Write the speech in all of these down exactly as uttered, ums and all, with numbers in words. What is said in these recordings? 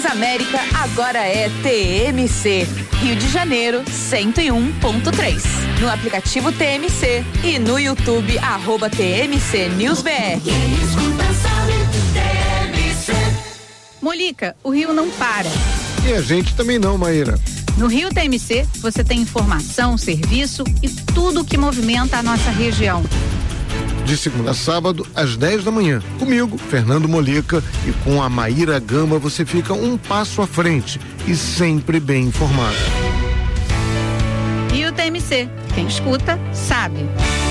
Transamérica agora é T M C. Rio de Janeiro, cento e um ponto três. No aplicativo T M C e no YouTube, arroba T M C News B R. Molica, o Rio não para. E a gente também não, Maíra. No Rio T M C, você tem informação, serviço e tudo o que movimenta a nossa região. De segunda a sábado, às dez da manhã. Comigo, Fernando Molica, e com a Maíra Gamba, você fica um passo à frente e sempre bem informado. Rio T M C, quem escuta, sabe.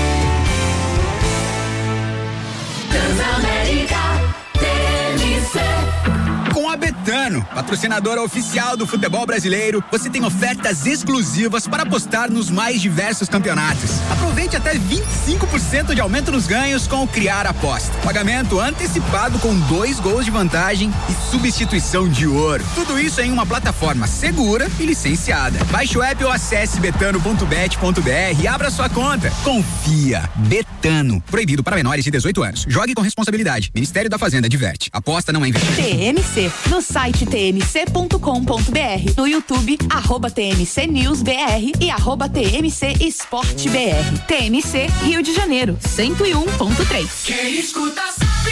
Transamérica T M C. Com a Betano, patrocinadora oficial do futebol brasileiro, você tem ofertas exclusivas para apostar nos mais diversos campeonatos. Aproveite até vinte e cinco por cento de aumento nos ganhos com o Criar Aposta. Pagamento antecipado com dois gols de vantagem e substituição de ouro. Tudo isso em uma plataforma segura e licenciada. Baixe o app ou acesse betano ponto bet ponto br e abra sua conta. Confia. Betano. Proibido para menores de dezoito anos. Jogue com responsabilidade. Ministério da Fazenda adverte. Aposta não é investimento. T M C, no site t m c ponto com ponto b r, no YouTube, arroba T M C News B R e arroba T M C Esporte B R. T M C Rio de Janeiro, cento e um ponto três. Quem escuta sabe.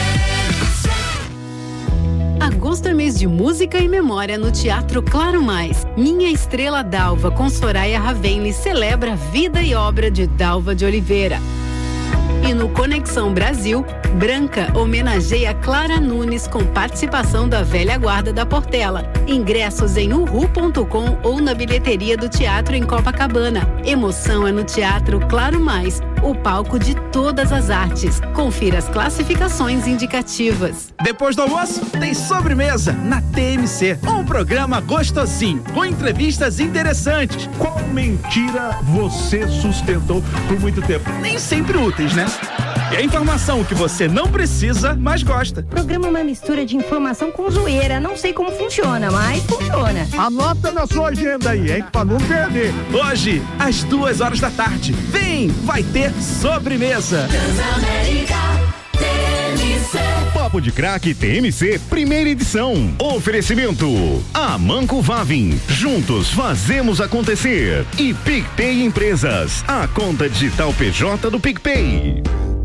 Agosto é mês de música e memória no Teatro Claro Mais. Minha Estrela Dalva, com Soraya Ravenli, celebra a vida e obra de Dalva de Oliveira. E no Conexão Brasil, Branca homenageia Clara Nunes com participação da velha guarda da Portela. Ingressos em uhu ponto com ou na bilheteria do teatro em Copacabana. Emoção é no Teatro Claro Mais, o palco de todas as artes. Confira as classificações indicativas. Depois do almoço, tem sobremesa na T M C. Um programa gostosinho, com entrevistas interessantes. Qual mentira você sustentou por muito tempo? Nem sempre úteis, né? E a informação que você não precisa, mas gosta. O programa é uma mistura de informação com zoeira. Não sei como funciona, mas funciona. Anota na sua agenda aí, hein? Pra não perder. Hoje, às duas horas da tarde. Vem, vai ter sobremesa. Transamérica T M C. Papo de Craque T M C, primeira edição. Oferecimento: Amanco Vavin. Juntos fazemos acontecer. E PicPay Empresas, a conta digital P J do PicPay.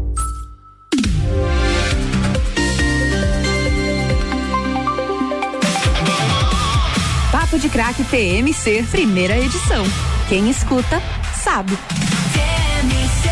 Papo de Craque T M C, primeira edição. Quem escuta, sabe. T M C.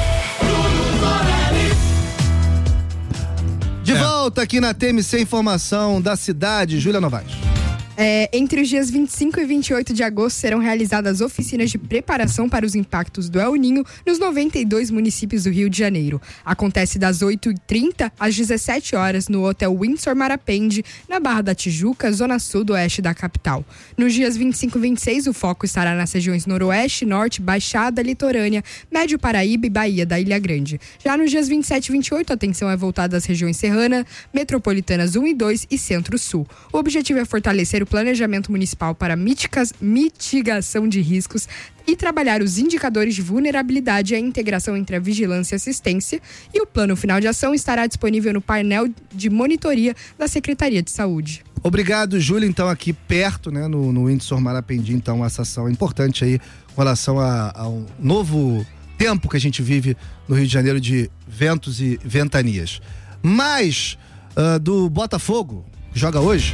De volta aqui na T M C Informação da Cidade, Júlia Novaes. É, entre os dias vinte e cinco e vinte e oito de agosto serão realizadas oficinas de preparação para os impactos do El Ninho nos noventa e dois municípios do Rio de Janeiro. Acontece das oito e trinta às dezessete horas no Hotel Windsor Marapendi, na Barra da Tijuca, zona sul do oeste da capital. Nos dias vinte e cinco e vinte e seis, o foco estará nas regiões Noroeste, Norte, Baixada, Litorânea, Médio Paraíba e Bahia da Ilha Grande. Já nos dias vinte e sete e vinte e oito, a atenção é voltada às regiões Serrana, Metropolitanas um e dois e Centro-Sul. O objetivo é fortalecer o planejamento municipal para mitigas, mitigação de riscos e trabalhar os indicadores de vulnerabilidade e a integração entre a vigilância e assistência, e o plano final de ação estará disponível no painel de monitoria da Secretaria de Saúde. Obrigado, Júlia. Então, aqui perto, né, no, no Windsor Marapendi, então, essa ação é importante aí com relação a, a um novo tempo que a gente vive no Rio de Janeiro de ventos e ventanias. Mas, uh, do Botafogo, que joga hoje,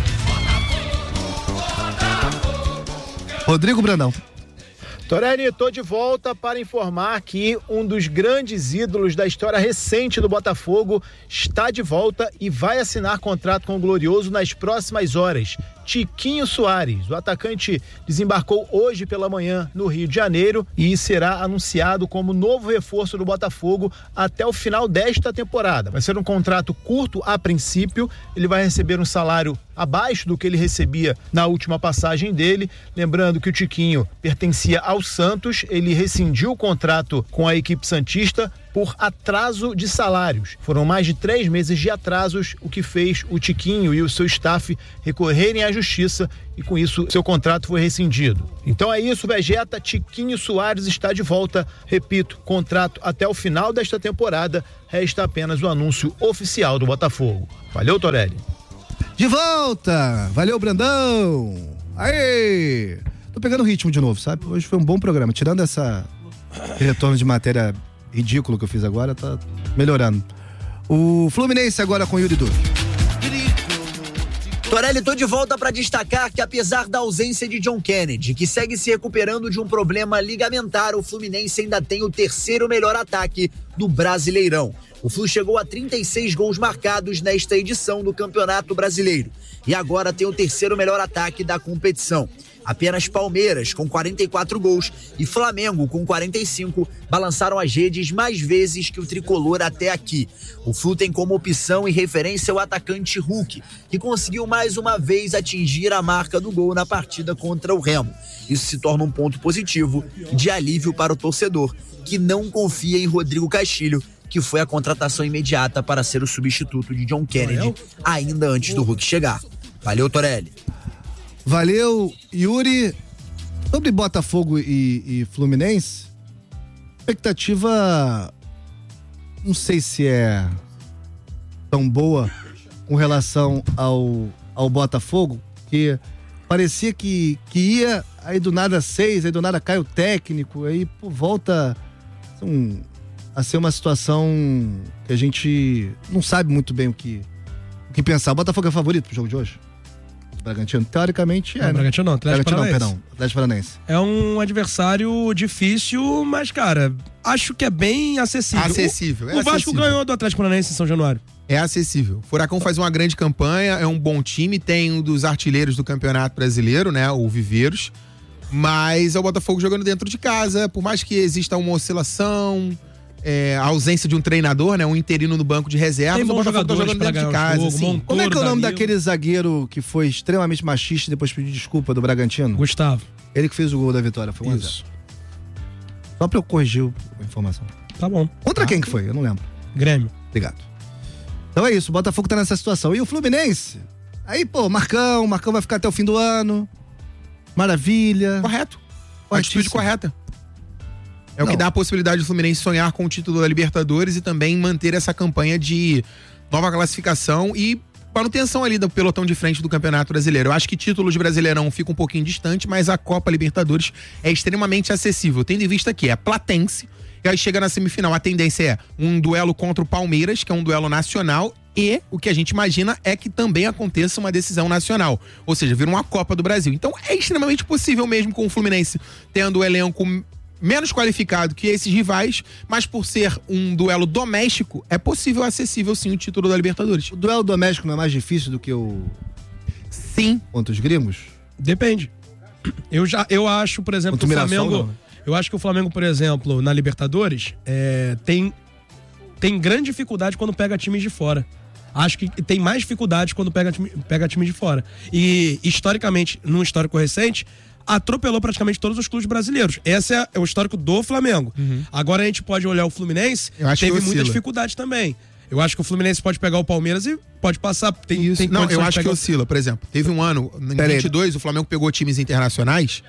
Rodrigo Brandão. Torelli, estou de volta para informar que um dos grandes ídolos da história recente do Botafogo está de volta e vai assinar contrato com o Glorioso nas próximas horas. Tiquinho Soares, o atacante, desembarcou hoje pela manhã no Rio de Janeiro e será anunciado como novo reforço do Botafogo até o final desta temporada. Vai ser um contrato curto a princípio, ele vai receber um salário abaixo do que ele recebia na última passagem dele. Lembrando que o Tiquinho pertencia ao Santos, ele rescindiu o contrato com a equipe santista por atraso de salários. Foram mais de três meses de atrasos, o que fez o Tiquinho e o seu staff recorrerem à justiça e com isso seu contrato foi rescindido. Então é isso, Vegeta, Tiquinho Soares está de volta, repito, contrato até o final desta temporada, resta apenas o anúncio oficial do Botafogo. Valeu, Torelli. De volta! Valeu, Brandão! Aê! Tô pegando o ritmo de novo, sabe? Hoje foi um bom programa. Tirando essa esse retorno de matéria ridículo que eu fiz agora, tá melhorando. O Fluminense agora com o Yuri Duque. Torelli, tô de volta para destacar que apesar da ausência de John Kennedy, que segue se recuperando de um problema ligamentar, o Fluminense ainda tem o terceiro melhor ataque do Brasileirão. O Flu chegou a trinta e seis gols marcados nesta edição do Campeonato Brasileiro e agora tem o terceiro melhor ataque da competição. Apenas Palmeiras, com quarenta e quatro gols, e Flamengo, com quarenta e cinco, balançaram as redes mais vezes que o tricolor até aqui. O Flu tem como opção e referência o atacante Hulk, que conseguiu mais uma vez atingir a marca do gol na partida contra o Remo. Isso se torna um ponto positivo de alívio para o torcedor, que não confia em Rodrigo Castilho, que foi a contratação imediata para ser o substituto de John Kennedy, ainda antes do Hulk chegar. Valeu, Torelli. Valeu, Yuri. Sobre Botafogo e, e Fluminense, expectativa não sei se é tão boa com relação ao, ao Botafogo, que parecia que, que ia, aí do nada seis, aí do nada cai o técnico, aí pô, volta um, a ser uma situação que a gente não sabe muito bem o que, o que pensar. O Botafogo é favorito pro jogo de hoje? Bragantino, teoricamente é. Não, né? Bragantino não, Atlético Bragantino Paranaense. não, perdão. Atlético Paranaense. É um adversário difícil, mas, cara, acho que é bem acessível. Acessível. O, é o Vasco acessível. ganhou do Atlético Paranaense em São Januário. É acessível. O Furacão faz uma grande campanha, é um bom time, tem um dos artilheiros do Campeonato Brasileiro, né? O Viveiros. Mas é o Botafogo jogando dentro de casa, por mais que exista uma oscilação, é, a ausência de um treinador, né? Um interino no banco de reservas, o Botafogo tá jogando dentro de casa. Jogo, assim. Como é que é o nome daquele zagueiro que foi extremamente machista e depois pediu desculpa do Bragantino? Gustavo. Ele que fez o gol da vitória, foi um a zero. Isso. Só pra eu corrigir a informação. Tá bom. Contra ah. quem que foi? Eu não lembro. Grêmio. Obrigado. Então é isso, o Botafogo tá nessa situação. E o Fluminense? Aí, pô, Marcão, Marcão vai ficar até o fim do ano. Maravilha. Correto. Atitude correta. É Não. o que dá a possibilidade do Fluminense sonhar com o título da Libertadores e também manter essa campanha de nova classificação e manutenção ali do pelotão de frente do Campeonato Brasileiro. Eu acho que título de Brasileirão fica um pouquinho distante, mas a Copa Libertadores é extremamente acessível, tendo em vista que é Platense, e aí chega na semifinal, a tendência é um duelo contra o Palmeiras, que é um duelo nacional, e o que a gente imagina é que também aconteça uma decisão nacional, ou seja, vira uma Copa do Brasil. Então é extremamente possível mesmo com o Fluminense tendo o elenco menos qualificado que esses rivais, mas por ser um duelo doméstico, é possível, acessível sim o título da Libertadores. O duelo doméstico não é mais difícil do que o... Sim. Contra os gringos? Depende. Eu, já, eu acho, por exemplo, que o Mirassol, Flamengo... não. Eu acho que o Flamengo, por exemplo, na Libertadores, é, tem, tem grande dificuldade quando pega times de fora. Acho que tem mais dificuldade quando pega time, pega time de fora. E, historicamente, num histórico recente, atropelou praticamente todos os clubes brasileiros. Esse é, é o histórico do Flamengo. Uhum. Agora a gente pode olhar o Fluminense, Eu acho teve que muita oscila. dificuldade também. Eu acho que o Fluminense pode pegar o Palmeiras e pode passar. Tem, Isso. tem Não, condições eu de acho que pegar o- oscila. Por exemplo, teve um ano, em Pera aí. vinte e dois, o Flamengo pegou times internacionais,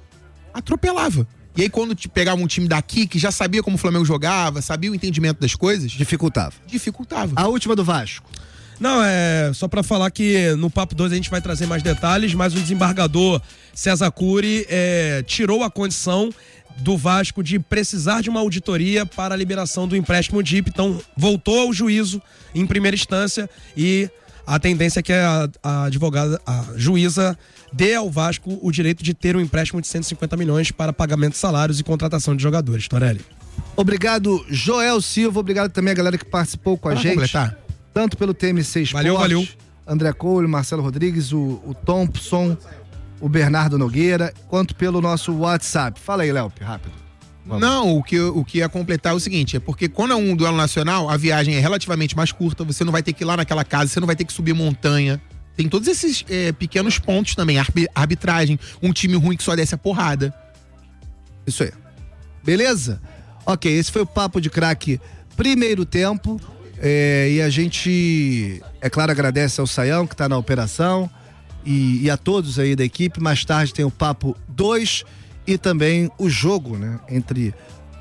atropelava. E aí quando te pegava um time daqui, que já sabia como o Flamengo jogava, sabia o entendimento das coisas, dificultava. Dificultava. A última do Vasco. Não, é só pra falar que no Papo dois a gente vai trazer mais detalhes, mas o desembargador César Cury é, tirou a condição do Vasco de precisar de uma auditoria para a liberação do empréstimo D I P, então voltou ao juízo em primeira instância e a tendência é que a, a advogada, a juíza dê ao Vasco o direito de ter um empréstimo de cento e cinquenta milhões para pagamento de salários e contratação de jogadores. Torelli. Obrigado, Joel Silva. Obrigado também a galera que participou com a Pra gente. completar. Tanto pelo T M C Esporte. Valeu, valeu. André Cole, Marcelo Rodrigues, o, o Thompson, o Bernardo Nogueira, quanto pelo nosso WhatsApp. Fala aí, Léo, rápido. Vamos. Não, o que, eu- o que ia completar é o seguinte, é porque quando é um duelo nacional, a viagem é relativamente mais curta, você não vai ter que ir lá naquela casa, você não vai ter que subir montanha. Tem todos esses é, pequenos pontos também, arbi- arbitragem, um time ruim que só desce a porrada. Isso aí. Beleza? Ok, esse foi o Papo de Craque primeiro tempo. É, e a gente, é claro, agradece ao Saião que está na operação e, e a todos aí da equipe. Mais tarde tem o Papo dois e também o jogo, né, entre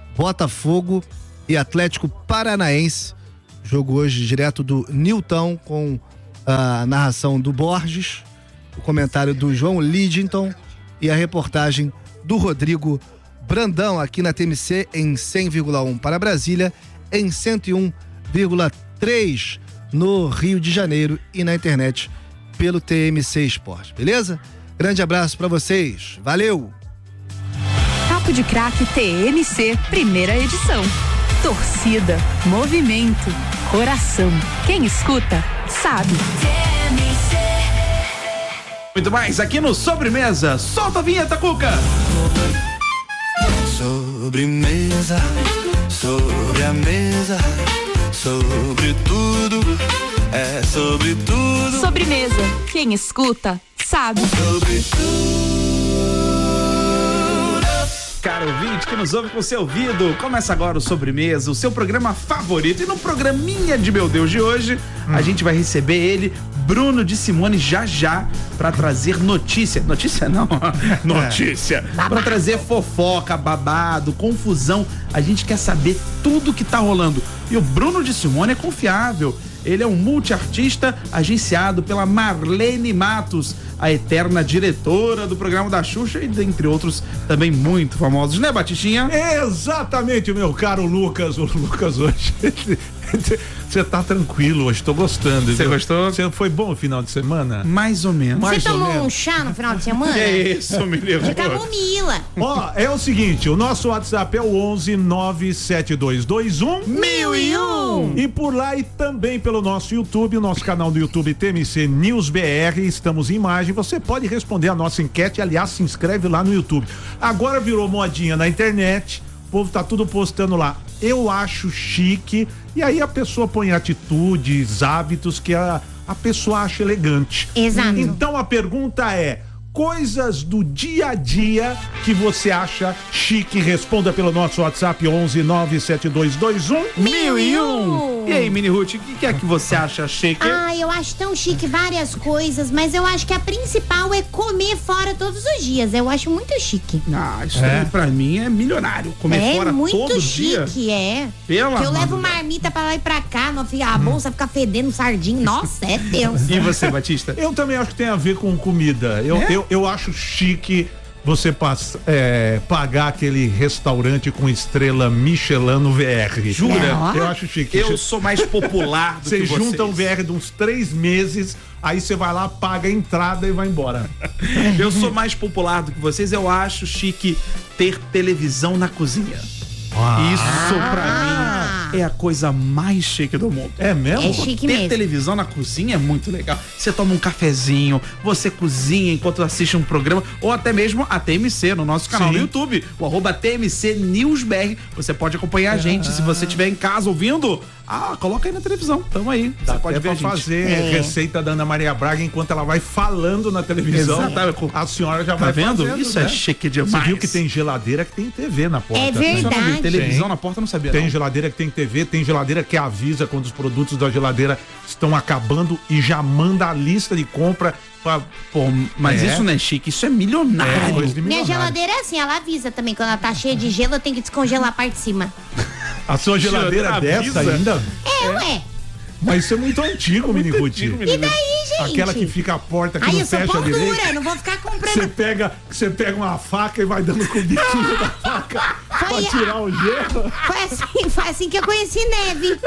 Botafogo e Atlético Paranaense. Jogo hoje direto do Nilton com a narração do Borges, o comentário do João Lidington e a reportagem do Rodrigo Brandão aqui na T M C em cem vírgula um para Brasília, em cento e um vírgula três no Rio de Janeiro e na internet pelo T M C Esporte, beleza? Grande abraço para vocês, valeu! Papo de Craque T M C, primeira edição. Torcida, movimento, coração. Quem escuta, sabe. Muito mais aqui no Sobremesa. Solta a vinheta, Cuca! Sobremesa, sobre a mesa, sobre tudo, é sobre tudo. Sobremesa, quem escuta, sabe. Sobre Caro ouvinte que nos ouve com seu ouvido, começa agora o Sobremesa, o seu programa favorito. E no programinha de Meu Deus de hoje, hum. a gente vai receber ele, Bruno de Simone, já já, pra trazer notícia. Notícia não, notícia. É. Pra trazer fofoca, babado, confusão. A gente quer saber tudo que tá rolando. E o Bruno de Simone é confiável. Ele é um multiartista agenciado pela Marlene Matos, a eterna diretora do programa da Xuxa e dentre outros também muito famosos, né, Batistinha? Exatamente, meu caro Lucas. O Lucas hoje, você tá tranquilo hoje, tô gostando. Você gostou? Você foi bom o final de semana? Mais ou menos. Você Mais tomou ou menos. um chá no final de semana? Que é isso, menino? De camomila. Ó, é o seguinte, o nosso WhatsApp é o onze nove sete dois dois um mil e um. E por lá e também pelo nosso YouTube, o nosso canal do YouTube T M C News B R, estamos em imagem, você pode responder a nossa enquete, aliás, se inscreve lá no YouTube. Agora virou modinha na internet, o povo tá tudo postando lá. Eu acho chique, e aí a pessoa põe atitudes, hábitos que a, a pessoa acha elegante. Exato. Então a pergunta é: coisas do dia a dia que você acha chique? Responda pelo nosso WhatsApp onze nove sete dois dois um mil e um. E aí, Mini Ruth, o que, que é que você acha chique? Ah, eu acho tão chique várias coisas, mas eu acho que a principal é comer fora todos os dias. Eu acho muito chique. Ah, isso é. aí pra mim é milionário. Comer é fora muito todo chique, dia. é. Pela Porque eu mano. levo marmita pra lá e pra cá, não, a bolsa fica fedendo sardinha. Nossa, é Deus. E você, Batista? Eu também acho que tem a ver com comida. Eu, É? eu, eu acho chique você passa, é, pagar aquele restaurante com estrela Michelin no V R. Jura? É, eu acho chique. Eu sou mais popular do Você que vocês. junta um V R de uns três meses, aí você vai lá, paga a entrada e vai embora. Eu sou mais popular do que vocês. Eu acho chique ter televisão na cozinha. Ah. Isso pra mim é a coisa mais chique do mundo. É mesmo? É chique Ter mesmo. televisão na cozinha é muito legal. Você toma um cafezinho, você cozinha enquanto assiste um programa, ou até mesmo a T M C no nosso canal Sim. no YouTube, o arroba T M C News B R. Você pode acompanhar a gente. Se você estiver em casa ouvindo, ah, coloca aí na televisão. Tamo aí. Dá Você pode até ver pra a gente. fazer É. receita da Ana Maria Braga enquanto ela vai falando na televisão. Exatamente. A senhora já Tá vai vendo? fazendo, Isso né? é chique demais. Você viu que tem geladeira que tem T V na porta. É né? verdade. Televisão Tem. na porta eu não sabia. Tem não. geladeira que tem T V, tem geladeira que avisa quando os produtos da geladeira estão acabando e já manda a lista de compra pra... Pô, mas É. isso não é chique, isso é milionário. É, coisa de Minha milionário. geladeira é assim, ela avisa também. Quando ela tá cheia de gelo, eu tenho que descongelar a parte de cima. A sua geladeira Avisa. dessa ainda? É, ué. Mas isso é muito antigo, Mini Ruth. E daí, gente? Aquela que fica a porta que Aí não eu sou fecha pão direito. dura, eu não vou ficar comprando. Você pega, você pega uma faca e vai dando com o biquinho da faca pra Foi a- tirar o gelo. Foi assim, foi assim que eu conheci neve.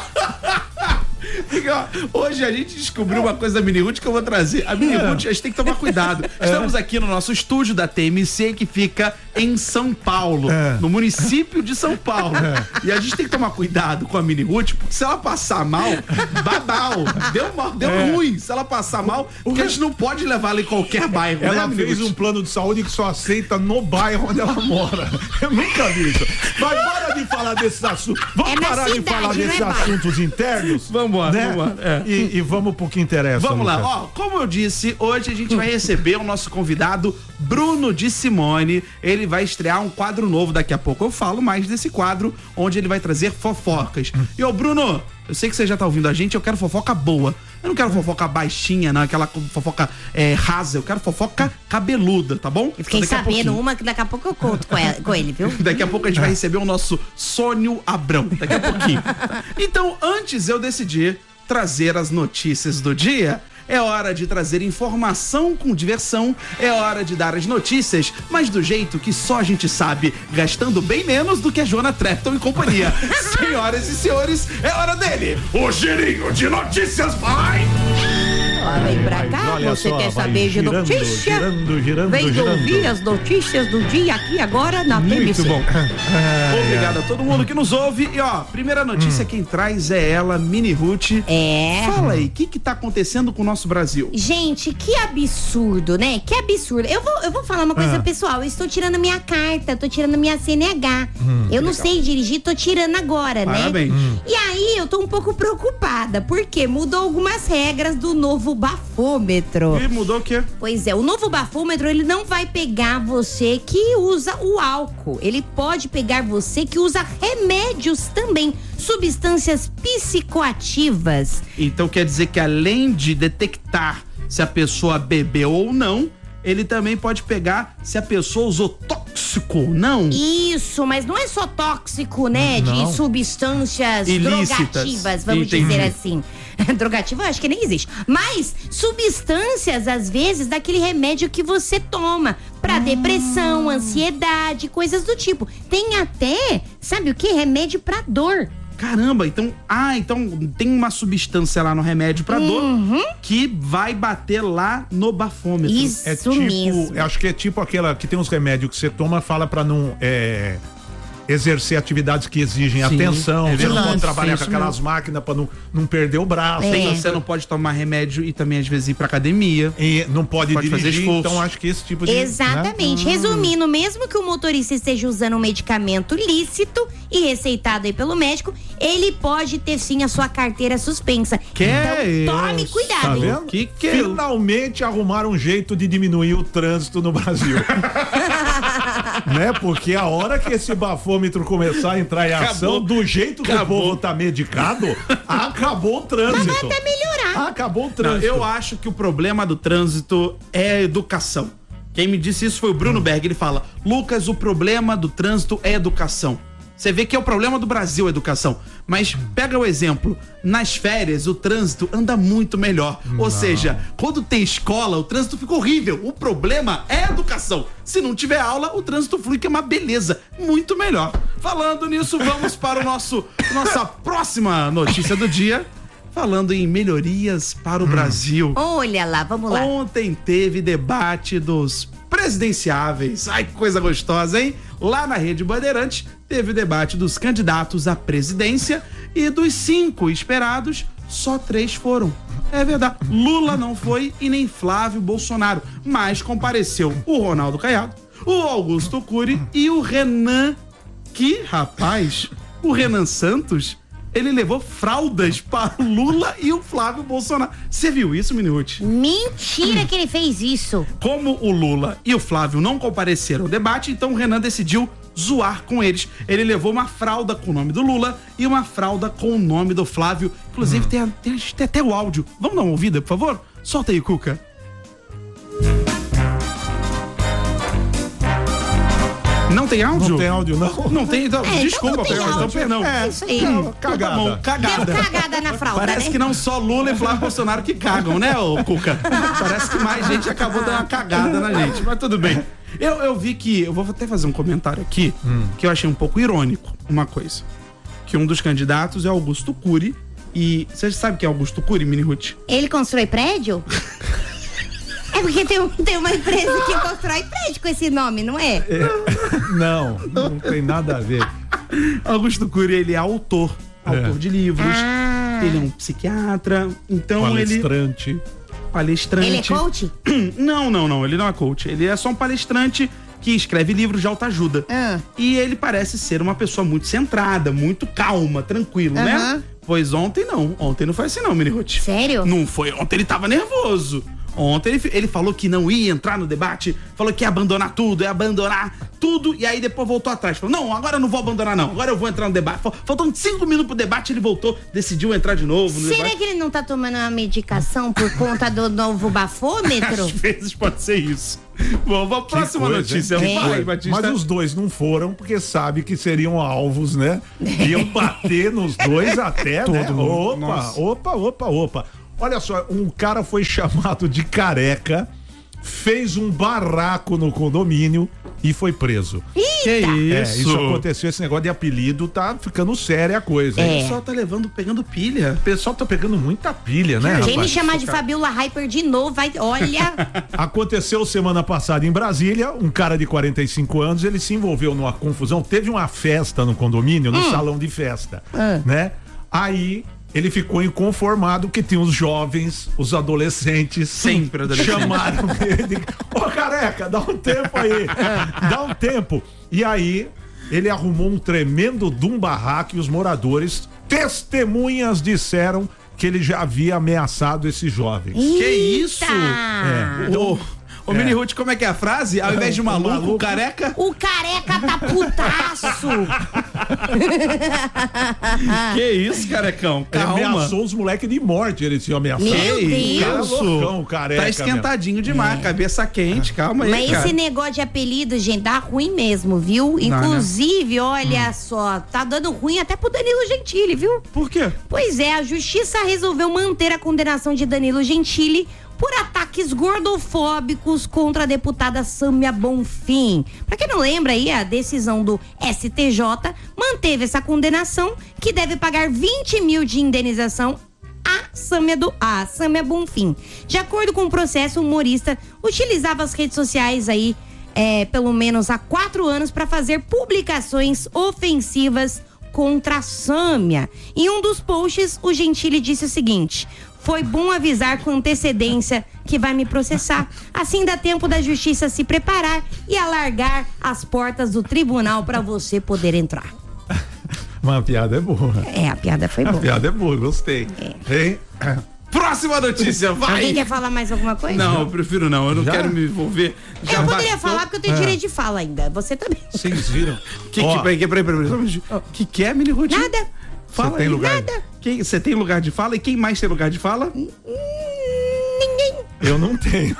Hoje a gente descobriu uma coisa da Mini Ruth que eu vou trazer. A Mini Ruth, a gente tem que tomar cuidado. Estamos aqui no nosso estúdio da T M C, que fica em São Paulo, É. no município de São Paulo. E a gente tem que tomar cuidado com a Mini Ruth, porque se ela passar mal, babau. Deu, mal, deu É. ruim. Se ela passar mal, porque a gente não pode levar ela em qualquer bairro. Ela né, fez Mini Ruth? um plano de saúde que só aceita no bairro onde ela mora. Eu nunca vi isso. Mas bora de falar desses assuntos. Vamos É na parar de cidade, falar não é desses bairro. assuntos internos? Vamos lá, né? vamos lá, é. E, e vamos pro que interessa. Vamos lá, Lucas. ó, como eu disse, hoje a gente vai receber o nosso convidado Bruno de Simone. Ele vai estrear um quadro novo daqui a pouco. Eu falo mais desse quadro, onde ele vai trazer fofocas. E ô Bruno, eu sei que você já tá ouvindo a gente, eu quero fofoca boa. Eu não quero fofoca baixinha, não, aquela fofoca é, rasa, eu quero fofoca cabeluda, tá bom? Eu fiquei Então, daqui a sabendo pouquinho- uma que daqui a pouco eu conto com, ela- com ele, viu? Daqui a pouco a gente vai receber o nosso Sônio Abrão. Daqui a pouquinho. Então, antes eu decidi trazer as notícias do dia. É hora de trazer informação com diversão, é hora de dar as notícias, mas do jeito que só a gente sabe, gastando bem menos do que a Joana Trepton e companhia. Senhoras e senhores, é hora dele, o girinho de notícias vai! Vem pra cá, olha você só, quer vai saber de girando, notícia? girando, girando, Vem girando. ouvir as notícias do dia aqui agora na T M C. Muito bom. Obrigado a todo mundo que nos ouve. E ó, primeira notícia, Hum. quem traz é ela, Mini Ruth. É. Fala aí, o que que tá acontecendo com o nosso Brasil? Gente, que absurdo, né? Que absurdo. Eu vou, eu vou falar uma coisa Ah. pessoal. Eu estou tirando minha carta, tô tirando minha C N H. Hum, eu não legal. sei dirigir, tô tirando agora, Parabéns. né? Hum. E aí, eu tô um pouco preocupada, porque mudou algumas regras do novo bafômetro. E mudou o quê? Pois é, o novo bafômetro, ele não vai pegar você que usa o álcool. Ele pode pegar você que usa remédios também, substâncias psicoativas. Então quer dizer que além de detectar se a pessoa bebeu ou não, ele também pode pegar se a pessoa usou tóxico ou não. Isso, mas não é só tóxico, né? Não. De substâncias Ilícitas. drogativas, vamos Entendi. dizer assim. Drogativa eu acho que nem existe. Mas substâncias, às vezes, daquele remédio que você toma pra depressão, ansiedade, coisas do tipo. Tem até, sabe o que? Remédio pra dor. Caramba, então, ah, então tem uma substância lá no remédio pra dor que vai bater lá no bafômetro. É tipo, eu acho que é tipo aquela que tem uns remédios que você toma, fala pra não é, exercer atividades que exigem Sim, atenção, é você não verdade. pode trabalhar É com isso aquelas mesmo. máquinas pra não, não perder o braço. Sim, Você não pode tomar remédio e também às vezes ir pra academia. E não pode, Pode fazer dirigir, esforço. então acho que esse tipo de... Exatamente. né? Resumindo, mesmo que o motorista esteja usando um medicamento lícito e receitado aí pelo médico, ele pode ter sim a sua carteira suspensa. Que então, tome isso? cuidado, Tá hein? vendo? Que que é? Finalmente arrumaram um jeito de diminuir o trânsito no Brasil. Né? Porque a hora que esse bafômetro começar a entrar em ação, Acabou. do jeito que Acabou. o povo tá medicado, acabou o trânsito. Mas vai até melhorar. Acabou o Não, trânsito. eu acho que o problema do trânsito é a educação. Quem me disse isso foi o Bruno Berg. Ele fala: Lucas, o problema do trânsito é educação. Você vê que é o problema do Brasil, a educação. Mas pega o exemplo, nas férias o trânsito anda muito melhor. Ou Não. seja, quando tem escola, o trânsito fica horrível. O problema é a educação. Se não tiver aula, o trânsito flui, que é uma beleza. Muito melhor. Falando nisso, vamos para o nosso nossa próxima notícia do dia. Falando em melhorias para o Brasil. Olha lá, vamos lá. Ontem teve debate dos presidenciáveis. Ai, que coisa gostosa, hein? Lá na Rede Bandeirantes teve o debate dos candidatos à presidência e dos cinco esperados, só três foram. É verdade. Lula não foi e nem Flávio Bolsonaro, mas compareceu o Ronaldo Caiado, o Augusto Cury e o Renan, que, rapaz, o Renan Santos, ele levou fraldas para o Lula e o Flávio Bolsonaro. Você viu isso, Minute? Mentira que ele fez isso. Como o Lula e o Flávio não compareceram ao debate, então o Renan decidiu zoar com eles. Ele levou uma fralda com o nome do Lula e uma fralda com o nome do Flávio. Inclusive, tem, a- tem, tem até o áudio. Vamos dar uma ouvida, por favor? Solta aí, Cuca. Não tem áudio? Não tem áudio, não. Não tem, então, É, então desculpa, não tem então, áudio. perdão. É isso aí. Não, Cagada. tá bom, cagada. Deu cagada na fralda, Parece né? que não só Lula e Flávio Bolsonaro que cagam, né, ô Cuca? Parece que mais gente acabou dando uma cagada na gente, mas tudo bem. Eu, eu vi que, eu vou até fazer um comentário aqui, que eu achei um pouco irônico, uma coisa. Que um dos candidatos é Augusto Cury, e você sabe quem é Augusto Cury, Mini Ruth? Ele constrói prédio? É porque tem, um- tem uma empresa que constrói prédio com esse nome, não é? Não, não tem nada a ver. Augusto Cury, ele é autor, autor de livros, Ah. ele é um psiquiatra, então Palestrante. ele... Palestrante. Ele é coach? Não, não, não, ele não é coach, ele é só um palestrante que escreve livros de autoajuda. Ah. E ele parece ser uma pessoa muito centrada, muito calma, tranquilo, né? Aham. Pois ontem não, ontem não foi assim não, Mini Ruth. Sério? Não foi, ontem ele tava nervoso. Ontem ele, ele falou que não ia entrar no debate, falou que ia abandonar tudo, ia abandonar tudo, e aí depois voltou atrás. Falou, não, agora eu não vou abandonar não, agora eu vou entrar no debate. Faltando cinco minutos pro debate, ele voltou, decidiu entrar de novo no Será debate. que ele não tá tomando uma medicação por conta do novo bafômetro? Às vezes pode ser isso. Bom, vamos pra próxima coisa, notícia. hein? Vai, Foi. Batista. Mas os dois não foram porque sabe que seriam alvos, né? Iam bater nos dois até, né? Todo mundo. Opa, Nossa. opa, opa, opa. Olha só, um cara foi chamado de careca, fez um barraco no condomínio e foi preso. Que É, isso? isso aconteceu, esse negócio de apelido tá ficando séria a coisa. O hein? pessoal tá levando, pegando pilha. O pessoal tá pegando muita pilha, né, Quem me rapaz? chamar de Fabiola Hyper de novo, vai, olha. Aconteceu semana passada em Brasília, um cara de quarenta e cinco anos, ele se envolveu numa confusão, teve uma festa no condomínio, no Hum. salão de festa, Ah. né? Aí ele ficou inconformado que tinha os jovens, os adolescentes, Sempre adolescente. chamaram ele, ô careca, dá um tempo aí, dá um tempo. E aí ele arrumou um tremendo de um barraco e os moradores, testemunhas, disseram que ele já havia ameaçado esses jovens. Que isso? É. Ô, ô É. Mini Ruth, como é que é a frase? Ao invés de O maluco, maluco- careca. O careca tá putaço. Que isso, carecão? Ele Calma. ameaçou os moleques de morte, ele tinha ameaçado. Meu Que Deus. isso? Loucão, careca, Tá esquentadinho demais, cabeça quente, calma aí, Mas cara. esse negócio de apelido, gente, dá ruim mesmo, viu? Inclusive, olha só, tá dando ruim até pro Danilo Gentili, viu? Por quê? Pois é, a justiça resolveu manter a condenação de Danilo Gentili por ataques gordofóbicos contra a deputada Sâmia Bonfim. Pra quem não lembra aí, a decisão do S T J manteve essa condenação, que deve pagar vinte mil de indenização a Sâmia, do, a Sâmia Bonfim. De acordo com o processo, o humorista utilizava as redes sociais aí é, pelo menos há quatro anos para fazer publicações ofensivas contra a Sâmia. Em um dos posts, o Gentili disse o seguinte: foi bom avisar com antecedência que vai me processar. Assim dá tempo da justiça se preparar e alargar as portas do tribunal para você poder entrar. Mas a piada é boa. É, a piada foi A boa. piada é boa, gostei. Hein? Próxima notícia, vai! Alguém quer falar mais alguma coisa? Não, eu prefiro não, eu não Já? quero me envolver. Já Eu poderia bastou. falar porque eu tenho É. direito de fala ainda. Você também. Vocês viram? Que, Ó, que, peraí, peraí, peraí, peraí. Que que é, Mini Ruth? Nada. Fala Você tem aí. lugar? Nada. Quem, você tem lugar de fala? E quem mais tem lugar de fala? Ninguém. eu não tenho.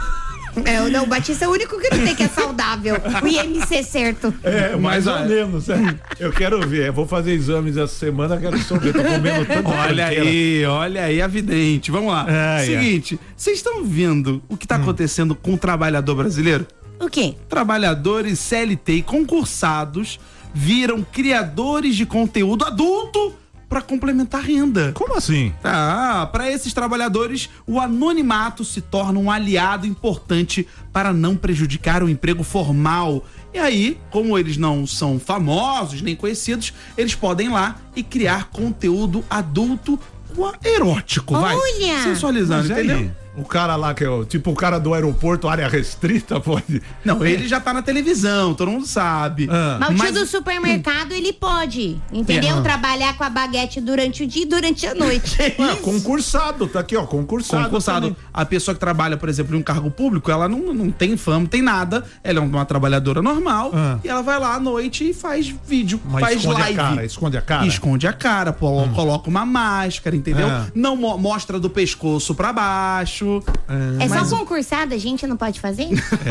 É, não, o Batista é o único que não tem, que é saudável. O I M C certo. É, mais Mas, ou olha- menos. É. Eu quero ver. Eu vou fazer exames essa semana, quero saber. Tô comendo tanto. Olha aí, olha aí a vidente. Vamos lá. Ai, Seguinte, vocês estão vendo o que tá acontecendo com o trabalhador brasileiro? O quê? Trabalhadores C L T e concursados viram criadores de conteúdo adulto para complementar a renda. Como assim? Ah, para esses trabalhadores, o anonimato se torna um aliado importante para não prejudicar o emprego formal. E aí, como eles não são famosos nem conhecidos, eles podem ir lá e criar conteúdo adulto erótico, vai. Olha! Sensualizando, Mas aí, entendeu? o cara lá que é o, tipo o cara do aeroporto, área restrita, pode. Não, ele já tá na televisão, todo mundo sabe. Ah. Mas o tio Mas- do supermercado, ele pode, entendeu? É. Trabalhar com a baguete durante o dia e durante a noite. Ah, concursado, tá aqui, ó, concursado. Concursado. também. A pessoa que trabalha, por exemplo, em um cargo público, ela não, não tem fama, não tem nada. Ela é uma trabalhadora normal Ah. e ela vai lá à noite e faz vídeo, Mas faz esconde live. a cara, esconde a cara. Esconde a cara, pô, coloca uma máscara, entendeu? Ah. Não mo- mostra do pescoço pra baixo. É Mas- só concursada, a gente não pode fazer?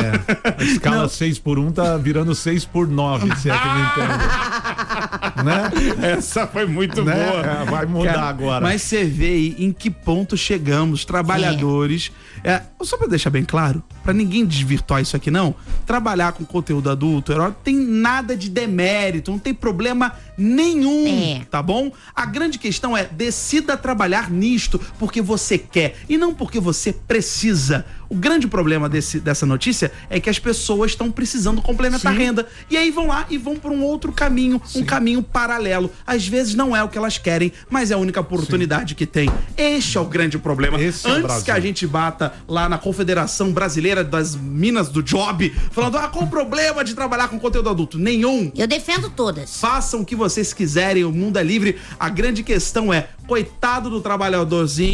A escala seis por um tá virando seis por nove, se é que me entende. Né? Essa foi muito Né? boa. É, vai mudar Cara, agora. Mas você vê aí em que ponto chegamos, trabalhadores. É, só pra deixar bem claro, pra ninguém desvirtuar isso aqui não, trabalhar com conteúdo adulto, herói, tem nada de demérito, não tem problema nenhum, É. tá bom? A grande questão é, decida trabalhar nisto porque você quer e não porque você precisa. O grande problema desse, dessa notícia é que as pessoas estão precisando complementar a Sim. renda. E aí vão lá e vão por um outro caminho, um caminho paralelo. Às vezes não é o que elas querem, mas é a única oportunidade que tem. Este é o grande problema. Esse é o Antes Brasil. que a gente bata lá na Confederação Brasileira das Minas do Job, falando, ah, qual o problema de trabalhar com conteúdo adulto? Nenhum. Eu defendo todas. Façam o que vocês quiserem, o mundo é livre. A grande questão é, coitado do trabalhadorzinho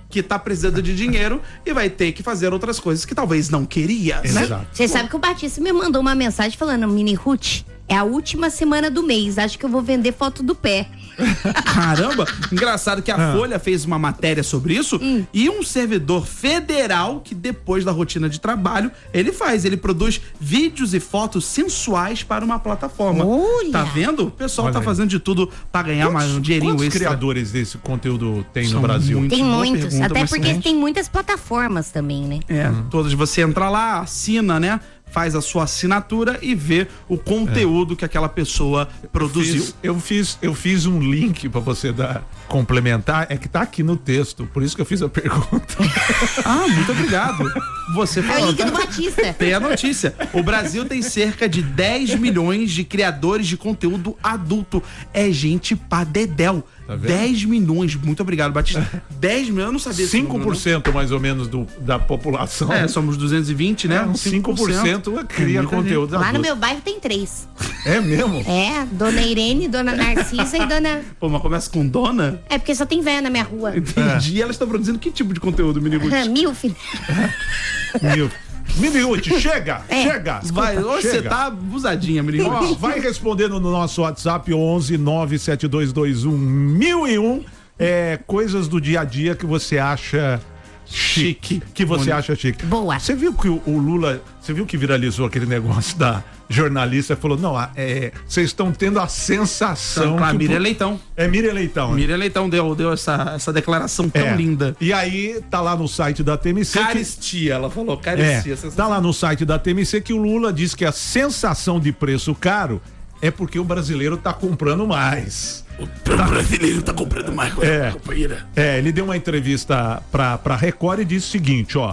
que tá precisando de dinheiro e vai ter que fazer outras coisas que talvez não queria, né? Você sabe que o Batista me mandou uma mensagem falando, Mini Ruth, é a última semana do mês, acho que eu vou vender foto do pé. Caramba, engraçado que a Ah. Folha fez uma matéria sobre isso Hum. e um servidor federal que depois da rotina de trabalho, ele faz, ele produz vídeos e fotos sensuais para uma plataforma. Olha. Tá vendo? O pessoal Olha tá aí. fazendo de tudo pra ganhar mais um dinheirinho Quantos extra. criadores desse conteúdo tem São no Brasil? muitos. Tem boa muitos, pergunta, até mas porque são- tem muitas plataformas também, né? É, todas você entra lá, assina, né? Faz a sua assinatura e vê o conteúdo que aquela pessoa produziu. Fiz- eu fiz, eu fiz um link pra você dar complementar, é que tá aqui no texto, por isso que eu fiz a pergunta. Ah, muito obrigado. Você É o falou. link do Batista. Tem a notícia. O Brasil tem cerca de dez milhões de criadores de conteúdo adulto. É gente pra dedéu. Tá vendo? dez milhões. Muito obrigado, Batista. dez milhões, eu não sabia esse cinco por número, cento mais ou menos do, da população. não. É, somos duzentos e vinte, né? É, uns cinco por cento cria É muita conteúdo Lá no adulto. meu bairro tem três. É mesmo? É, Dona Irene, Dona Narcisa e Dona... Pô, mas começa com dona? É porque só tem véia na minha rua. Entendi. E elas estão produzindo que tipo de conteúdo, Mini Ruth? Mil, filho. Mil. Mini Ruth, chega, É. chega. Vai, hoje você chega. tá abusadinha, Mini Ó, Ruth. vai respondendo no nosso WhatsApp onze nove sete dois dois um mil e um é, coisas do dia a dia que você acha chique. Que você Bonito. acha chique. Boa. Você viu que o, o Lula, você viu que viralizou aquele negócio da jornalista, falou, não, ah, é, vocês estão tendo a sensação Claro, que o- Miriam Leitão. É Miriam Leitão. né? Miriam Leitão deu, deu essa, essa declaração tão É. linda. E aí, tá lá no site da T M C. que- Caristia, ela falou, caristia. É, tá lá no site da T M C que o Lula diz que a sensação de preço caro é porque o brasileiro tá comprando mais. O brasileiro tá comprando mais, É. companheira. É, ele deu uma entrevista pra, pra Record e disse o seguinte, ó.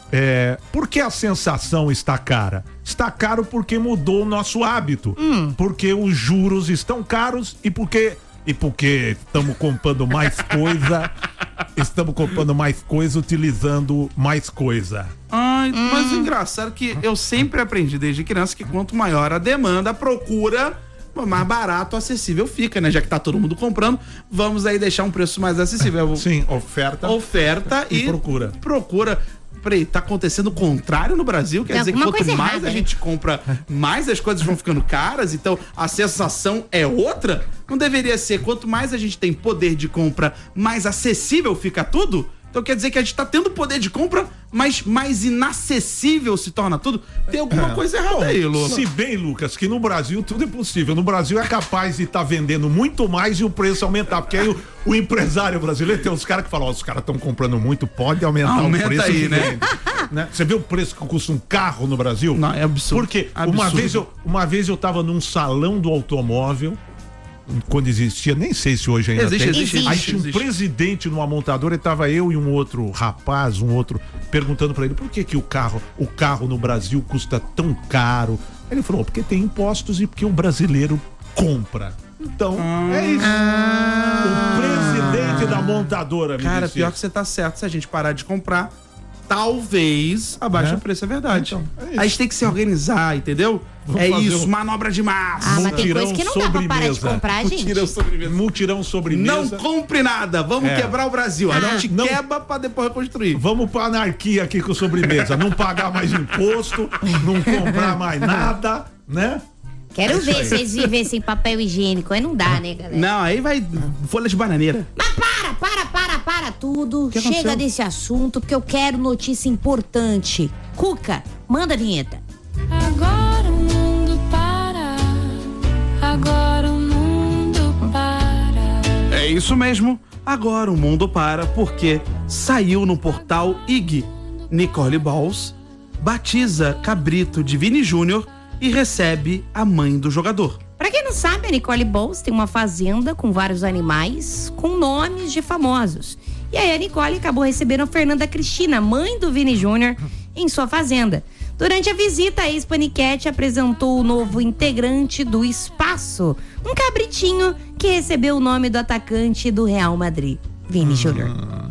É, por que a sensação está cara? Está caro porque mudou o nosso hábito. Porque os juros estão caros e porque. E porque estamos comprando mais coisa. Estamos comprando mais coisa, utilizando mais coisa. Ai, mas o engraçado é que eu sempre aprendi desde criança que quanto maior a demanda, a procura, mais barato, acessível fica, né? Já que tá todo mundo comprando, vamos aí deixar um preço mais acessível. Sim, oferta. Oferta e, E procura. Procura. Peraí, tá acontecendo o contrário no Brasil? Quer Tem dizer que alguma quanto coisa mais errada, a né? gente compra, mais as coisas vão ficando caras, então a sensação é outra? Não deveria ser, quanto mais a gente tem poder de compra, mais acessível fica tudo? Então quer dizer que a gente tá tendo poder de compra, mas mais inacessível se torna tudo? Tem alguma É. coisa errada Bom, aí, Lula. Se bem, Lucas, que no Brasil tudo é possível. No Brasil é capaz de estar vendendo muito mais e o preço aumentar. Porque aí o, o empresário brasileiro tem uns caras que falam: ó, os caras estão comprando muito, pode aumentar Aumenta o preço. aí, que né? vende. Né? Você vê o preço que custa um carro no Brasil? Não, é absurdo. Porque Absurdo. uma vez, eu, uma vez eu tava num salão do automóvel. Quando existia, nem sei se hoje ainda Existe, tem. existe, Aí existe, tinha um existe. presidente numa montadora e tava eu e um outro rapaz, um outro, perguntando pra ele por que que o carro, o carro no Brasil custa tão caro. Aí ele falou, porque tem impostos e porque o brasileiro compra. Então, é isso. O presidente da montadora me Cara, disse pior isso. que você tá certo. Se a gente parar de comprar, talvez abaixe Né? o preço, é verdade. Então, é isso. a gente tem que se organizar, entendeu? Vamos é fazer isso, um- manobra de massa. Ah, mas tem coisa que não dá pra parar de comprar, gente. Mutirão sobremesa. Mutirão sobremesa. Não compre nada, vamos É. quebrar o Brasil. A Ah, gente não- quebra pra depois reconstruir. Vamos pra anarquia aqui com sobremesa. Não pagar mais imposto, não comprar mais nada, né? Quero É isso ver aí. se vocês vivem sem papel higiênico. Aí não dá, né, galera? Não, aí vai folha de bananeira. Mas para, para, para, para tudo. que Chega aconteceu? desse assunto, porque eu quero notícia importante. Cuca, manda a vinheta. Agora o mundo para. Agora o mundo para. É isso mesmo. Agora o mundo para porque saiu no portal I G. Nicole Balls batiza cabrito de Vini Júnior e recebe a mãe do jogador. Pra quem não sabe, a Nicole Balls tem uma fazenda com vários animais com nomes de famosos. E aí a Nicole acabou recebendo a Fernanda Cristina, mãe do Vini Júnior, em sua fazenda. Durante a visita, a ex-paniquete apresentou o novo integrante do Espaço, um cabritinho que recebeu o nome do atacante do Real Madrid, Vini Júnior.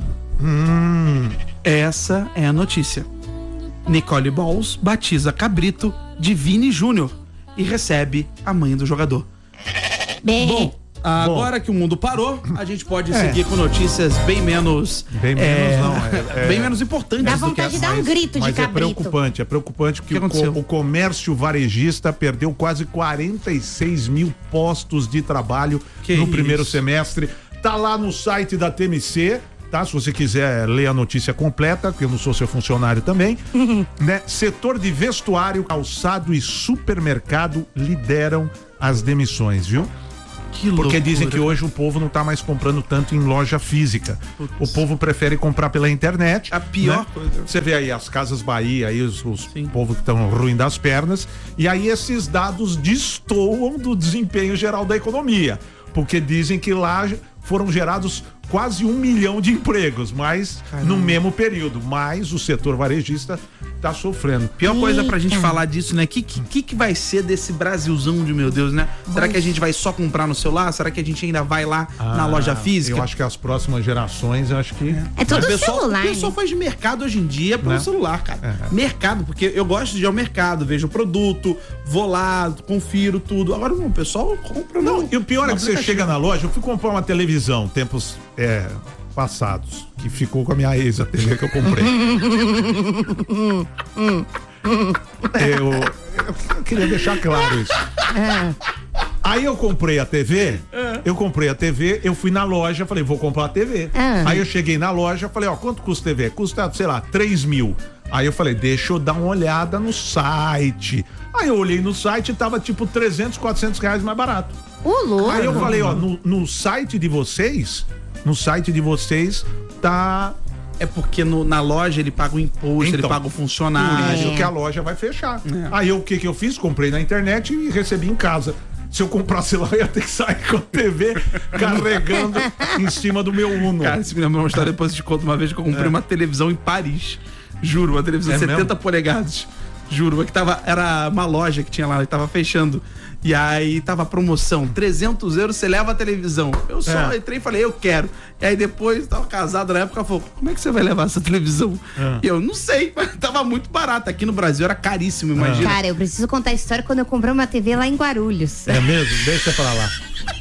Hum, essa é a notícia. Nicole Balls batiza cabrito de Vini Júnior e recebe a mãe do jogador. Bem, Bom, Agora Bom, que o mundo parou, a gente pode é. seguir com notícias bem menos... Bem menos, é, não. É, é, bem menos importantes. Dá vontade de dar um grito de mas cabrito. é preocupante, é preocupante porque o, o, o comércio varejista perdeu quase quarenta e seis mil postos de trabalho que no isso? primeiro semestre. Tá lá no site da T M C, tá? Se você quiser ler a notícia completa, porque eu não sou seu funcionário também, né? Setor de vestuário, calçado e supermercado lideram as demissões, viu? Que Porque loucura. dizem que hoje o povo não tá mais comprando tanto em loja física. Putz. O povo prefere comprar pela internet. A pior né? coisa. Você vê aí as Casas Bahia, aí os, os povo que estão ruim das pernas. E aí esses dados destoam do desempenho geral da economia. Porque dizem que lá foram gerados quase um milhão de empregos, mas Caramba. no mesmo período. Mas o setor varejista tá sofrendo. Pior coisa pra gente falar disso, né? Que, que que vai ser desse Brasilzão de meu Deus, né? Será que a gente vai só comprar no celular? Será que a gente ainda vai lá ah, na loja física? Eu acho que as próximas gerações, eu acho que... É tudo o pessoal, celular. O pessoal né? faz de mercado hoje em dia pelo né? celular, cara. É. Mercado, porque eu gosto de ir ao mercado, vejo o produto, vou lá, confiro tudo. Agora, não, o pessoal compra... Não, no, e o pior é que você aplicativo. chega na loja, eu fui comprar uma televisão, tempos... É, passados, que ficou com a minha ex, a T V que eu comprei. eu, eu queria deixar claro isso. Aí eu comprei a T V, eu comprei a T V, eu fui na loja, falei, vou comprar a T V. Aí eu cheguei na loja, falei, ó, quanto custa a T V? Custa, sei lá, três mil. Aí eu falei, deixa eu dar uma olhada no site. Aí eu olhei no site e tava tipo trezentos, quatrocentos reais mais barato. Ô, louco. Aí eu falei, ó, no, no site de vocês, no site de vocês tá... É porque no, na loja ele paga o imposto, então, ele paga o funcionário. Por isso que a loja vai fechar. É. Aí eu, o que que eu fiz? Comprei na internet e recebi em casa. Se eu comprasse lá, eu ia ter que sair com a T V carregando em cima do meu Uno. Cara, se me lembra uma história, depois eu te conto uma vez que eu comprei é. uma televisão em Paris. Juro, uma televisão de é setenta polegadas. Juro, que tava, era uma loja que tinha lá, e tava fechando. E aí tava promoção, trezentos euros, você leva a televisão. Eu só é. entrei e falei, eu quero. E aí depois, tava casado na época, ela falou, como é que você vai levar essa televisão? É. E eu, não sei, mas tava muito barato. Aqui no Brasil era caríssimo, imagina. Cara, eu preciso contar a história quando eu comprei uma T V lá em Guarulhos. É mesmo? Deixa pra lá.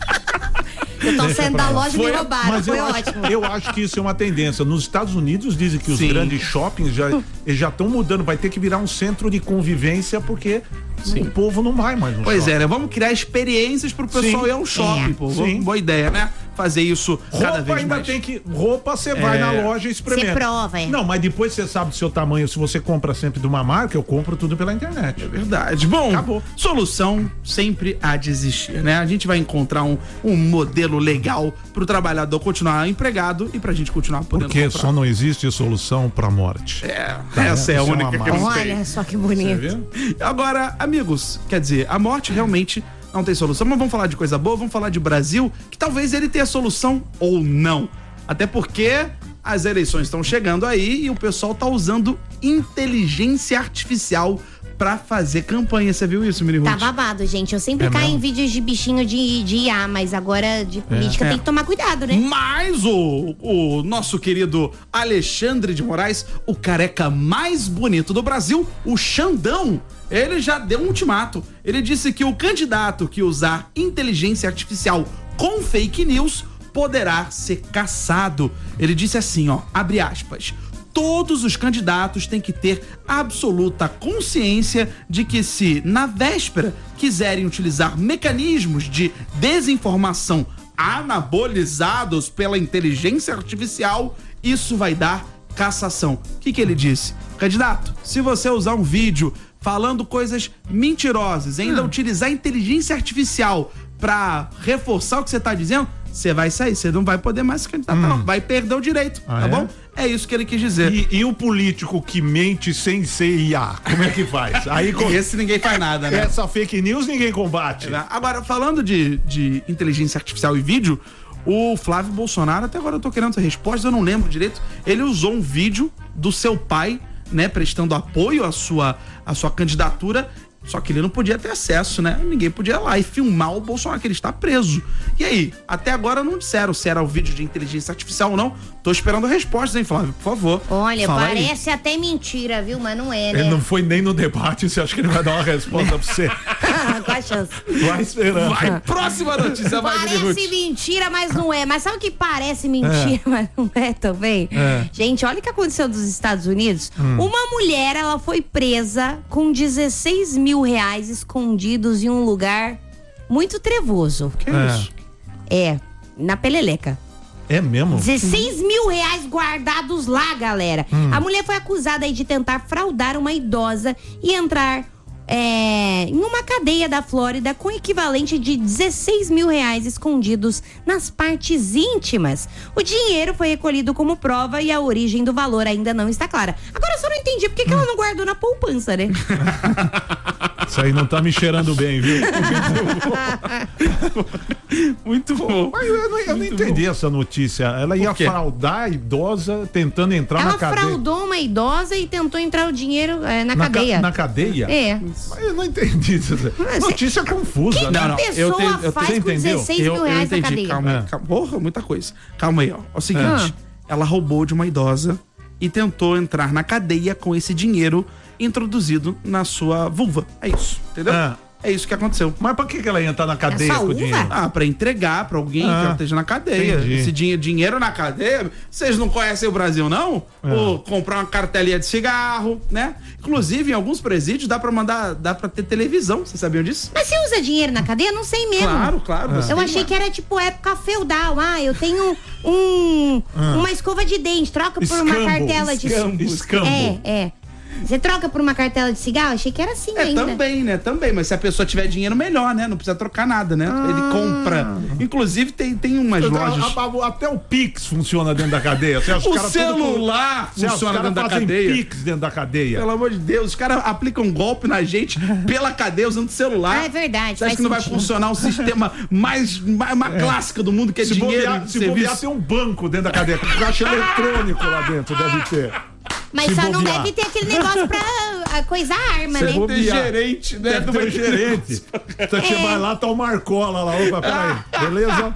Eu tô saindo da loja e me roubaram, foi eu ótimo. Acho, eu acho que isso é uma tendência. Nos Estados Unidos dizem que os Sim. grandes shoppings já já estão mudando, vai ter que virar um centro de convivência porque Sim. o povo não vai mais no Pois shopping. é, né? Vamos criar experiências pro pessoal Sim. ir ao shopping, é. pô. Sim. Boa ideia, né? Fazer isso roupa cada vez ainda mais. Tem que, roupa você vai É. na loja e experimenta. Você prova, é. Não, mas depois você sabe do seu tamanho. Se você compra sempre de uma marca, eu compro tudo pela internet. É verdade. Bom, Acabou. Solução sempre há de existir, né? A gente vai encontrar um, um modelo legal pro trabalhador continuar empregado e pra gente continuar podendo Porque comprar. só não existe solução pra morte. É, Tá, essa é a isso é única uma que não Olha tem. só que bonito. Agora, amigos, quer dizer, a morte realmente não tem solução, mas vamos falar de coisa boa, vamos falar de Brasil, que talvez ele tenha solução ou não. Até porque as eleições estão chegando aí e o pessoal tá usando inteligência artificial pra fazer campanha. Você viu isso, Miri Ruth? Tá babado, gente. Eu sempre É caio mesmo? em vídeos de bichinho de, de I A, mas agora de política É. tem que tomar cuidado, né? Mas o, o nosso querido Alexandre de Moraes, o careca mais bonito do Brasil, o Xandão, ele já deu um ultimato. Ele disse que o candidato que usar inteligência artificial com fake news poderá ser caçado. Ele disse assim, ó, abre aspas, todos os candidatos têm que ter absoluta consciência de que se, na véspera, quiserem utilizar mecanismos de desinformação anabolizados pela inteligência artificial, isso vai dar cassação. O que que ele disse? Candidato, se você usar um vídeo falando coisas mentirosas, ainda hum. utilizar inteligência artificial pra reforçar o que você tá dizendo, você vai sair, você não vai poder mais se candidatar, hum. não, vai perder o direito, ah, tá é? bom? É isso que ele quis dizer. E, e o político que mente sem ser I A, como é que faz? Aí, com... Esse ninguém faz nada, né? Essa fake news ninguém combate. É, agora, falando de, de inteligência artificial e vídeo, o Flávio Bolsonaro, até agora eu tô querendo essa resposta, eu não lembro direito, ele usou um vídeo do seu pai, né, prestando apoio à sua, à sua candidatura, Só que ele não podia ter acesso, né? Ninguém podia ir lá e filmar o Bolsonaro, que ele está preso. E aí? Até agora não disseram se era o vídeo de inteligência artificial ou não. Tô esperando respostas, hein, Flávio? Por favor. Olha, Fala parece aí. Até mentira, viu? Mas não é, né? Ele não foi nem no debate, você acha que ele vai dar uma resposta pra você? Qual a chance? Vai esperando. Vai, próxima notícia, vai, Parece mentira, mas não é. Mas sabe o que parece mentira, É. mas não é também? É. Gente, olha o que aconteceu nos Estados Unidos. Hum. Uma mulher, ela foi presa com dezesseis mil reais escondidos em um lugar muito trevoso. Que é isso? É, na Peleleca. É mesmo? dezesseis mil reais guardados lá, galera. Hum. A mulher foi acusada aí de tentar fraudar uma idosa e entrar é, em uma cadeia da Flórida com equivalente de dezesseis mil reais escondidos nas partes íntimas. O dinheiro foi recolhido como prova e a origem do valor ainda não está clara. Agora eu só não entendi por que, que ela não guardou na poupança, né? Isso aí não tá me cheirando bem, viu? Muito bom. Mas eu não, eu não entendi bom. essa notícia. Ela ia fraldar a idosa tentando entrar Ela na cadeia. fraudou uma idosa e tentou entrar o dinheiro é, na, Na cadeia. ca- na cadeia? É. Mas eu não entendi isso. Notícia confusa, que né? que a pessoa faz com dezesseis mil reais na cadeia? Calma, É. aí, calma, porra, muita coisa. Calma aí, ó. É o seguinte, É. ela roubou de uma idosa e tentou entrar na cadeia com esse dinheiro introduzido na sua vulva. É isso, entendeu? É. É isso que aconteceu. Mas pra que, que ela ia entrar na cadeia com o dinheiro? Ah, pra entregar pra alguém Ah, que ela esteja na cadeia. entendi. Esse dinhe- dinheiro na cadeia, vocês não conhecem o Brasil, não? É. Ou comprar uma cartelinha de cigarro, né? Inclusive, em alguns presídios dá pra mandar, dá pra ter televisão, vocês sabiam disso? Mas você usa dinheiro na cadeia? Não sei mesmo. Claro, claro. você Eu tem achei uma- que era tipo época feudal. Ah, eu tenho um, Ah. uma escova de dente, troca por Escambo, uma cartela de escambo, escambo. É, é. Você troca por uma cartela de cigarro? Achei que era assim É, ainda. também, né? Também, mas se a pessoa tiver dinheiro, melhor, né? Não precisa trocar nada, né? Ele compra. Inclusive, tem, tem umas lojas. A- a- Até o Pix funciona dentro da cadeia. Você acha O os caras tudo com- celular Você acha os funciona caras dentro da fazem cadeia. Pix dentro da cadeia. Pelo amor de Deus, os caras aplicam um golpe na gente pela cadeia usando celular. Ah, é verdade, Você acha faz que não vai sentido. funcionar o sistema mais, mais uma clássica do mundo, que é se dinheiro bobear, de se serviço? bobear, tem um banco dentro da cadeia. Com caixa eletrônico lá dentro, deve ter. Mas Se só não bobear. deve ter aquele negócio pra ah, coisar a arma, Se né? bobear. gerente, né? Deve ter um gerente. Então você É. vai lá, tá o Marcola lá. Opa, peraí. Beleza?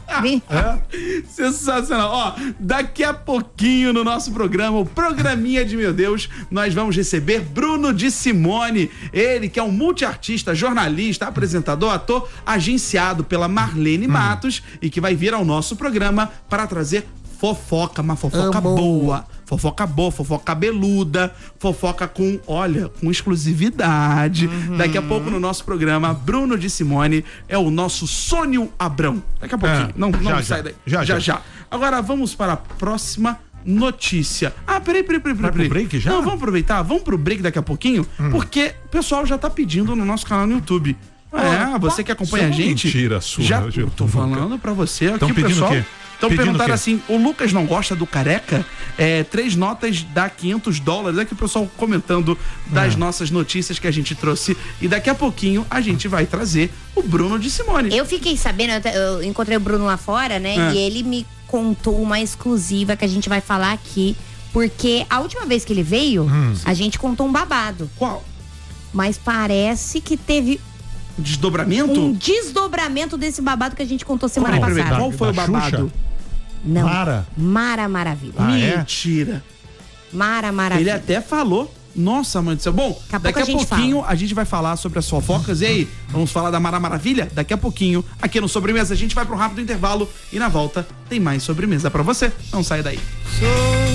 É? Sensacional. Ó, daqui a pouquinho no nosso programa, o Programinha de Meu Deus, nós vamos receber Bruno de Simone. Ele que é um multiartista, jornalista, apresentador, ator, agenciado pela Marlene Matos e que vai vir ao nosso programa para trazer fofoca, uma fofoca Amo. boa. Fofoca boa, fofoca cabeluda, fofoca com, olha, com exclusividade. Daqui a pouco no nosso programa, Bruno de Simone é o nosso Sônio Abrão. Daqui a pouquinho. É, não não já, sai já. daí. Já, já, já. já. Agora vamos para a próxima notícia. Ah, peraí, peraí, peraí, Vai peraí. pro break já? Não, vamos aproveitar, vamos pro break daqui a pouquinho, porque o pessoal já tá pedindo no nosso canal no YouTube. É, você que acompanha a Isso é uma gente. mentira sua, já Gil. tô falando pra você aqui, Tão o pedindo pessoal. o quê? Estão Pedindo perguntando o quê? assim, o Lucas não gosta do careca? É, três notas dá quinhentos dólares. É que o pessoal comentando das É. nossas notícias que a gente trouxe. E daqui a pouquinho a gente vai trazer o Bruno de Simone. Eu fiquei sabendo, eu, te- eu encontrei o Bruno lá fora, né? É. E ele me contou uma exclusiva que a gente vai falar aqui. Porque a última vez que ele veio, Hum. a gente contou um babado. Qual? Mas parece que teve Desdobramento? um desdobramento desse babado que a gente contou semana Qual, passada. qual foi o Da babado? Xuxa? Não. Mara? Mara Maravilha. Ah, é? Mentira. Mara Maravilha. Ele até falou. Nossa, mãe do céu. Bom, a daqui pouco a, a gente pouquinho a gente vai falar sobre as fofocas. E aí, vamos falar da Mara Maravilha? Daqui a pouquinho, aqui no Sobremesa, a gente vai para um rápido intervalo e na volta tem mais sobremesa para você. Não sai daí.